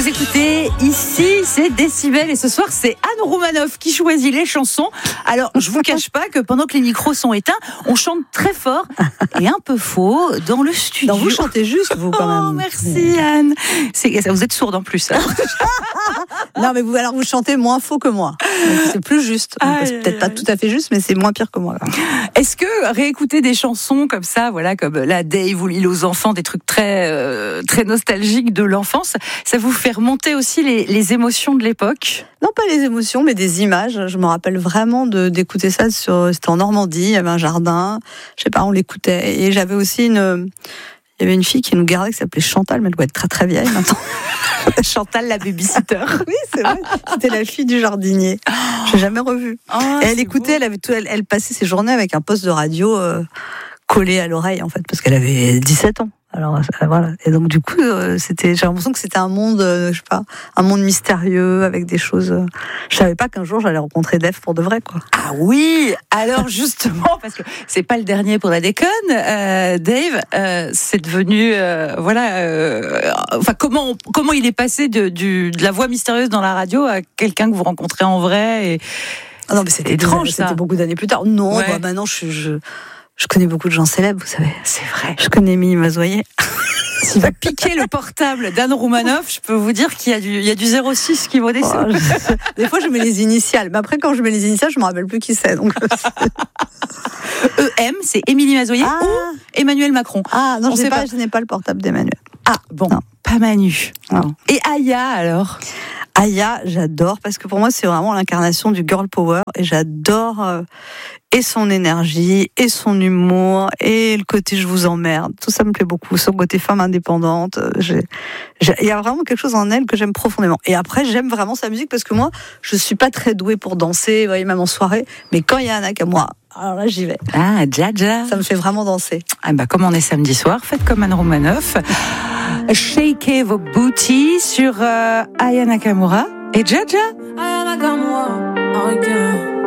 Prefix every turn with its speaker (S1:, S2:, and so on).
S1: Vous écoutez, ici c'est Décibel et ce soir c'est Anne Roumanoff qui choisit les chansons. Alors je vous cache pas que pendant que les micros sont éteints, on chante très fort et un peu faux dans le studio.
S2: Non, vous chantez juste vous quand même.
S1: Oh merci Anne. Vous êtes sourde en plus. Hein.
S2: Non mais vous chantez moins faux que moi. Donc, c'est plus juste. C'est peut-être pas tout à fait juste, mais c'est moins pire que moi.
S1: Est-ce que réécouter des chansons comme ça, voilà, comme la Dave ou l'île aux enfants, des trucs très très nostalgiques de l'enfance, ça vous fait remonter aussi les émotions de l'époque?
S2: Non, pas les émotions, mais des images. Je me rappelle vraiment d'écouter ça c'était en Normandie. Il y avait un jardin. Je sais pas, on l'écoutait. Et j'avais aussi il y avait une fille qui nous gardait qui s'appelait Chantal, mais elle doit être très très vieille maintenant.
S1: Chantal la babysitter.
S2: Oui, c'est vrai. C'était la fille du jardinier. Je l'ai jamais revue.
S1: Oh,
S2: et elle écoutait, elle passait ses journées avec un poste de radio collé à l'oreille en fait, parce qu'elle avait 17 ans. Alors voilà. Et donc du coup, j'ai l'impression que c'était un monde, je sais pas, un monde mystérieux avec des choses. Je savais pas qu'un jour j'allais rencontrer Dave pour de vrai, quoi.
S1: Ah oui. Alors justement, parce que c'est pas le dernier pour la déconne, Dave, c'est devenu, enfin comment il est passé de la voix mystérieuse dans la radio à quelqu'un que vous rencontrez en vrai et...
S2: Ah non, mais c'était étrange. C'était beaucoup d'années plus tard. Non,
S1: ouais.
S2: Maintenant je connais beaucoup de gens célèbres, vous savez.
S1: C'est vrai.
S2: Je connais Émilie Mazoyer.
S1: Si vous piquez le portable d'Anne Roumanoff, je peux vous dire qu'il y a du 06 qui vaut des sous.
S2: Des fois, je mets les initiales. Mais après, quand je mets les initiales, je me rappelle plus qui c'est. Donc...
S1: EM, c'est Émilie Mazoyer ou Emmanuel Macron.
S2: Ah non, je n'ai pas le portable d'Emmanuel.
S1: Ah bon, non. Pas Manu. Non. Et Aya alors?
S2: Aya, j'adore parce que pour moi c'est vraiment l'incarnation du girl power et j'adore et son énergie et son humour et le côté je vous emmerde, tout ça me plaît beaucoup, son côté femme indépendante. Il y a vraiment quelque chose en elle que j'aime profondément. Et après j'aime vraiment sa musique parce que moi je suis pas très douée pour danser, vous voyez, même en soirée, mais quand il y a un Nakamura, alors là j'y vais.
S1: Ah, Jaja.
S2: Ça me fait vraiment danser.
S1: Ah bah comme on est samedi soir, faites comme Anne Roumanoff. Shakez vos booties sur Aya Nakamura et Jaja.
S3: Aya Nakamura, oh yeah.